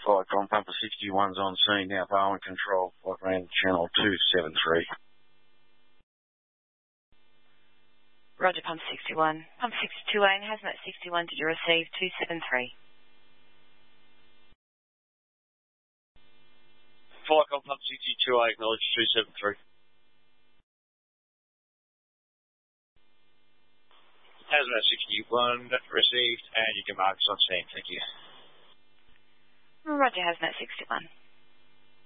Flycom Pumper 61's on scene now, Bowen Control, Flight Range Channel 273. Roger, Pump 61. Pump 62A and Hazmat 61, did you receive 273? Flycom Pump 62A, acknowledge 273. Hazmat 61 received, and you can mark us on scene. Thank you. Roger, Hazmat 61.